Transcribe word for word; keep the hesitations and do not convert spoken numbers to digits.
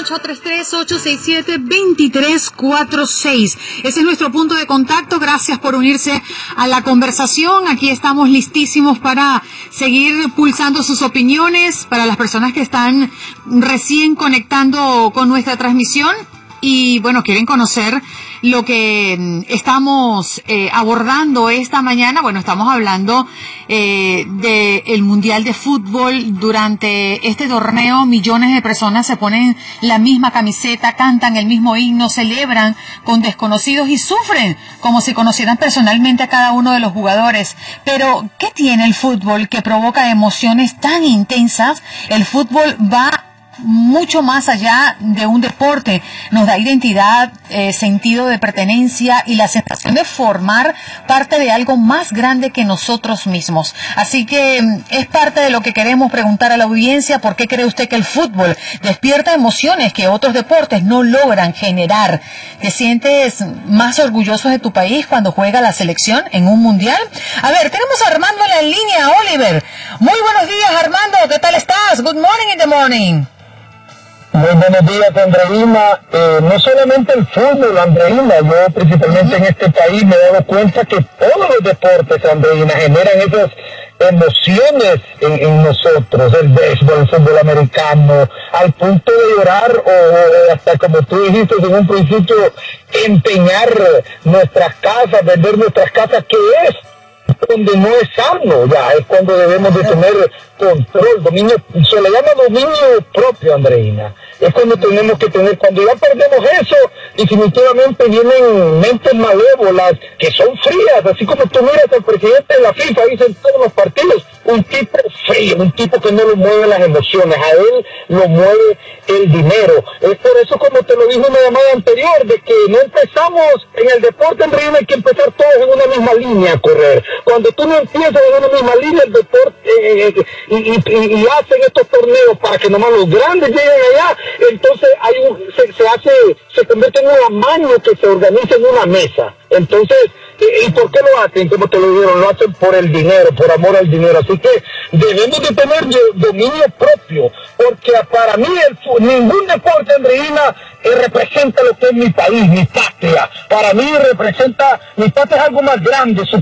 ocho tres tres, ocho seis siete, dos tres cuatro seis. Ese es nuestro punto de contacto. Gracias por unirse a la conversación. Aquí estamos listísimos para seguir pulsando sus opiniones para las personas que están recién conectando con nuestra transmisión y, bueno, quieren conocer lo que estamos eh, abordando esta mañana. Bueno, estamos hablando eh, del Mundial de Fútbol. Durante este torneo, millones de personas se ponen la misma camiseta, cantan el mismo himno, celebran con desconocidos y sufren como si conocieran personalmente a cada uno de los jugadores. Pero, ¿qué tiene el fútbol que provoca emociones tan intensas? El fútbol va mucho más allá de un deporte, nos da identidad, eh, sentido de pertenencia y la sensación de formar parte de algo más grande que nosotros mismos. Así que es parte de lo que queremos preguntar a la audiencia: ¿por qué cree usted que el fútbol despierta emociones que otros deportes no logran generar? ¿Te sientes más orgulloso de tu país cuando juega la selección en un mundial? A ver, tenemos a Armando en la línea. Oliver, muy buenos días, Armando, ¿qué tal estás? Good morning in the morning. Muy buenos días, Andreina. Eh, no solamente el fútbol, Andreina, yo principalmente en este país me he dado cuenta que todos los deportes, Andreina, generan esas emociones en, en nosotros: el béisbol, el fútbol americano, al punto de llorar o, o hasta, como tú dijiste en un principio, empeñar nuestras casas, vender nuestras casas, que es donde no es sano, ya es cuando debemos de tener control, dominio, se le llama dominio propio, Andreina. Es cuando tenemos que tener, cuando ya perdemos eso, definitivamente vienen mentes malévolas que son frías, así como tú miras al presidente de la FIFA, dicen todos los partidos, un tipo frío, un tipo que no lo mueve las emociones, a él lo mueve el dinero. Es por eso, como te lo dije en una llamada anterior, de que no empezamos en el deporte, Andreina, hay que empezar todos en una misma línea a correr. Cuando tú no empiezas en una misma línea el deporte eh, y, y, y, y hacen estos torneos para que nomás los grandes lleguen allá, entonces hay un, se, se hace, se convierte en un amaño que se organiza en una mesa. Entonces, ¿y por qué lo hacen? Como te lo dijeron, lo hacen por el dinero, por amor al dinero. Así que debemos de tener dominio propio, porque para mí el, ningún deporte, Andreina, eh, representa lo que es mi país, mi patria. Para mí representa, mi patria es algo más grande.